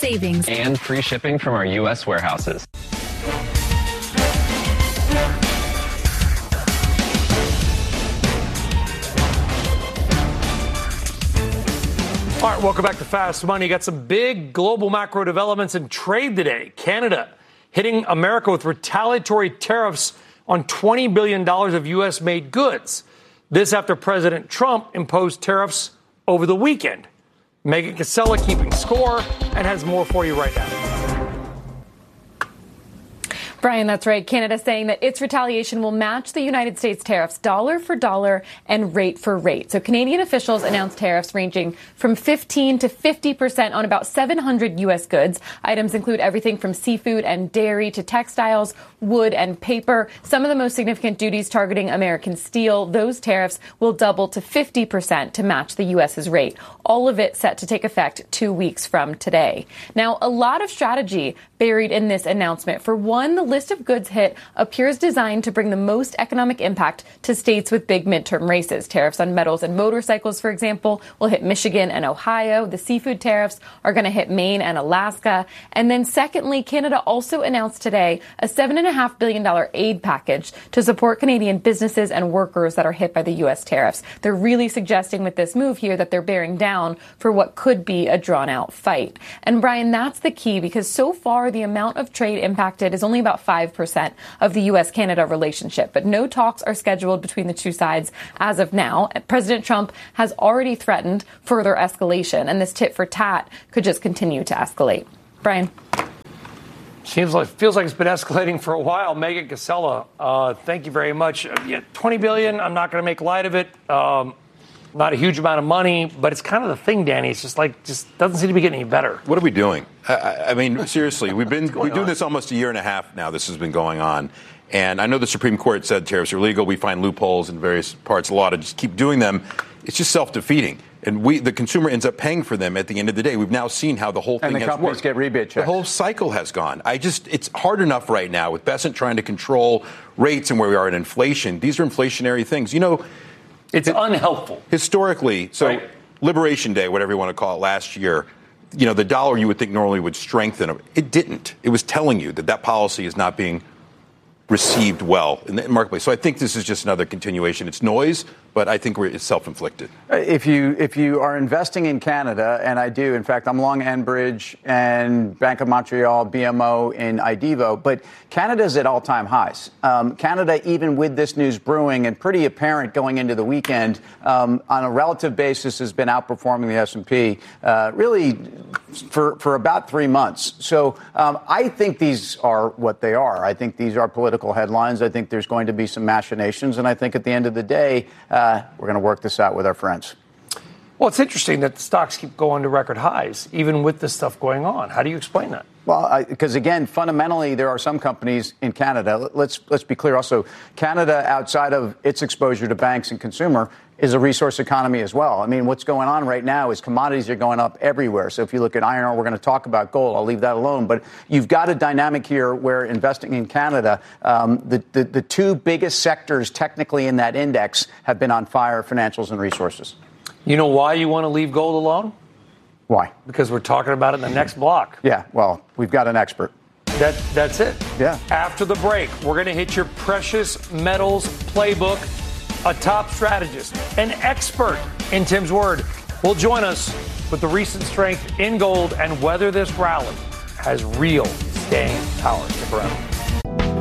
savings, and free shipping from our U.S. warehouses. All right, welcome back to Fast Money. Got some big global macro developments in trade today. Canada hitting America with retaliatory tariffs on $20 billion of U.S.-made goods. This after President Trump imposed tariffs over the weekend. Megan Cassella keeping score and has more for you right now. Brian, that's right. Canada saying that its retaliation will match the United States tariffs dollar for dollar and rate for rate. So Canadian officials announced tariffs ranging from 15 to 50% on about 700 U.S. goods. Items include everything from seafood and dairy to textiles, wood and paper. Some of the most significant duties targeting American steel. Those tariffs will double to 50% to match the U.S.'s rate. All of it set to take effect 2 weeks from today. Now, a lot of strategy buried in this announcement. For one, the list of goods hit appears designed to bring the most economic impact to states with big midterm races. Tariffs on metals and motorcycles, for example, will hit Michigan and Ohio. The seafood tariffs are going to hit Maine and Alaska. And then secondly, Canada also announced today a $7.5 billion aid package to support Canadian businesses and workers that are hit by the U.S. tariffs. They're really suggesting with this move here that they're bearing down for what could be a drawn-out fight. And Brian, that's the key, because so far the amount of trade impacted is only about 5% of the U.S.-Canada relationship. But no talks are scheduled between the two sides as of now. President Trump has already threatened further escalation, and this tit for tat could just continue to escalate. Brian. Feels like it's been escalating for a while. Megan Cassella, thank you very much. $20 billion, I'm not going to make light of it. Not a huge amount of money, but it's kind of the thing, Danny. It's just doesn't seem to be getting any better. What are we doing? I mean, seriously, we're doing this almost a year and a half now. This has been going on. And I know the Supreme Court said tariffs are illegal. We find loopholes in various parts of the law to just keep doing them. It's just self-defeating. And the consumer ends up paying for them at the end of the day. We've now seen how the whole thing has worked. And the companies get rebate checks. The whole cycle has gone. It's hard enough right now with Bessent trying to control rates and where we are in inflation. These are inflationary things. You know, it's unhelpful. Historically, so right. Liberation Day, whatever you want to call it, last year, you know, the dollar you would think normally would strengthen. It didn't. It was telling you that policy is not being received well in the marketplace. So I think this is just another continuation. It's noise, but I think it's self-inflicted. If you are investing in Canada, and I do, in fact, I'm long Enbridge and Bank of Montreal, BMO, and IDEVO, but Canada's at all-time highs. Canada, even with this news brewing and pretty apparent going into the weekend, on a relative basis has been outperforming the S&P really for about 3 months. So I think these are what they are. I think these are political headlines. I think there's going to be some machinations, and I think at the end of the day, we're going to work this out with our friends. Well, it's interesting that the stocks keep going to record highs, even with this stuff going on. How do you explain that? Well, because, again, fundamentally, there are some companies in Canada. Let's be clear also. Canada, outside of its exposure to banks and consumer, is a resource economy as well. I mean, what's going on right now is commodities are going up everywhere. So if you look at iron ore, we're going to talk about gold. I'll leave that alone. But you've got a dynamic here where investing in Canada, the two biggest sectors technically in that index have been on fire, financials and resources. You know why you want to leave gold alone? Why? Because we're talking about it in the next block. Yeah, well, we've got an expert. That's it. Yeah. After the break, we're going to hit your precious metals playbook. A top strategist, an expert in Tim's word, will join us with the recent strength in gold and whether this rally has real staying power. Stick around.